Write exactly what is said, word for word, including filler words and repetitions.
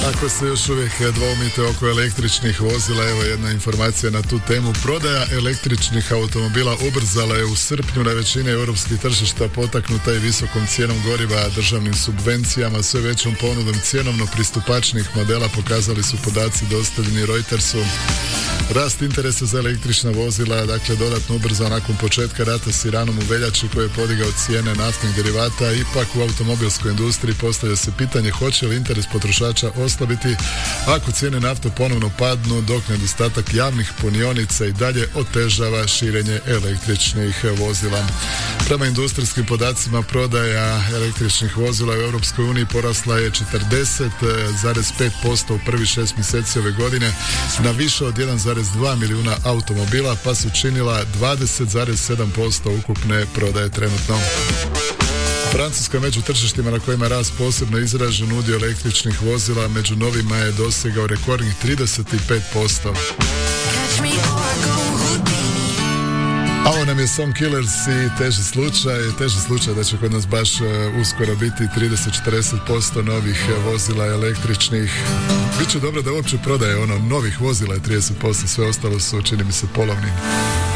Ako se još uvijek dvoumite oko električnih vozila, evo jedna informacija na tu temu. Prodaja električnih automobila ubrzala je u srpnju na većini europskih tržišta, potaknuta i visokom cijenom goriva, državnim subvencijama, sve većom ponudom cjenovno pristupačnih modela, pokazali su podaci dostavljeni Reutersu. Rast interesa za električna vozila, dakle, dodatno ubrzao nakon početka rata s Iranom u veljači koji je podigao cijene naftnih derivata. Ipak u automobilskoj industriji postavlja se pitanje hoće li interes potrošača oslabiti ako cijene nafte ponovno padnu, dok nedostatak javnih punionica i dalje otežava širenje električnih vozila. Prema industrijskim podacima, prodaja električnih vozila u Europskoj uniji porasla je četrdeset zarez pet posto u prvih šest mjeseci ove godine na više od jedan zarez dva milijuna automobila, pa su činila dvadeset zarez sedam posto ukupne prodaje trenutno. Francuska među tržištima na kojima je rast posebno izražen, udio električnih vozila među novima je dosegao rekordnih trideset pet posto. A ovo nam je Song Killers i teži slučaj, teži slučaj da će kod nas baš uh, uskoro biti trideset do četrdeset posto novih uh, vozila električnih. Biće dobro da uopće prodaje ono novih vozila je trideset posto, sve ostalo su, čini mi se, polovni.